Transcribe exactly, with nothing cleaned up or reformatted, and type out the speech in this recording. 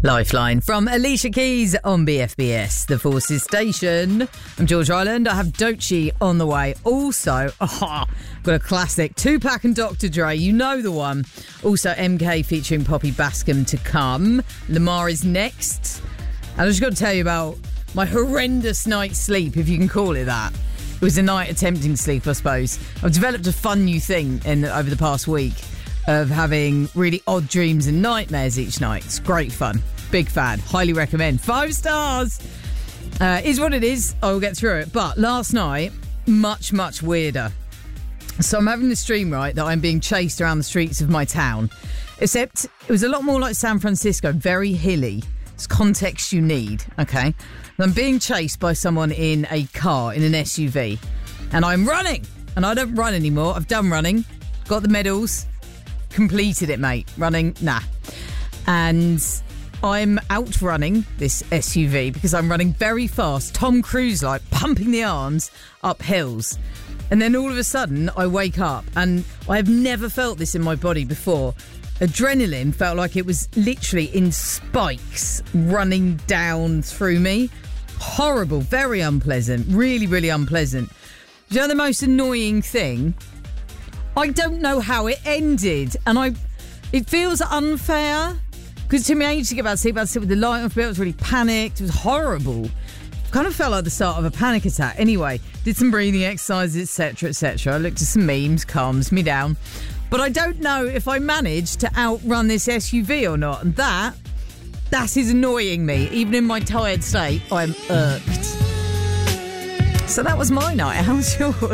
Lifeline from Alicia Keys on B F B S, the Forces Station. I'm George Ireland. I have Doechii on the way. Also, oh, got a classic, Tupac and Doctor Dre. You know the one. Also, M K featuring Poppy Bascom to come. Lamar is next. And I just got to tell you about my horrendous night's sleep, if you can call it that. It was a night attempting sleep, I suppose. I've developed a fun new thing in over the past week of having really odd dreams and nightmares each night. It's great fun. Big fan. Highly recommend. Five stars. Uh, is what it is. I will get through it. But last night, much, much weirder. So I'm having this dream, right, that I'm being chased around the streets of my town. Except it was a lot more like San Francisco. Very hilly. It's context you need, okay? And I'm being chased by someone in a car, in an S U V. And I'm running. And I don't run anymore. I've done running. Got the medals. Completed it, mate. Running, nah. And I'm outrunning this S U V because I'm running very fast, Tom Cruise-like, pumping the arms up hills. And then all of a sudden, I wake up, and I have never felt this in my body before. Adrenaline felt like it was literally in spikes running down through me. Horrible, very unpleasant, really, really unpleasant. Do you know the most annoying thing? I don't know how it ended, and I, it feels unfair, because to me, I used to get about to sleep, about to sleep with the light off, I was really panicked, it was horrible. Kind of felt like the start of a panic attack. Anyway, did some breathing exercises, etc, et cetera. I looked at some memes, calms me down. But I don't know if I managed to outrun this S U V or not, and that, that is annoying me. Even in my tired state, I'm irked. So that was my night. How's yours?